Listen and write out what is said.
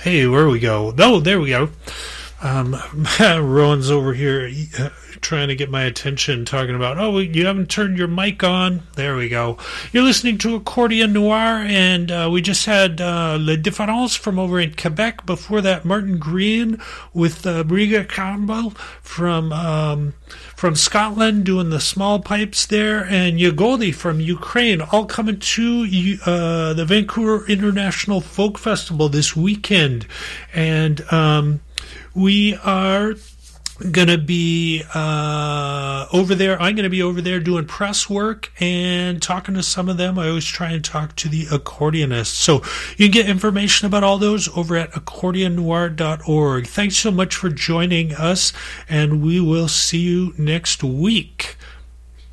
Hey, where we go? Oh, there we go. Rowan's over here trying to get my attention, talking about, oh, you haven't turned your mic on. There we go. You're listening to Accordion Noir, and we just had La Différence from over in Quebec. Before that, Martin Green with Briga Campbell from Scotland doing the small pipes there, and Yagoldi from Ukraine, all coming to the Vancouver International Folk Festival this weekend. And we are going to be over there. I'm going to be over there doing press work and talking to some of them. I always try and talk to the accordionists. So you can get information about all those over at accordionnoir.org. Thanks so much for joining us, and we will see you next week.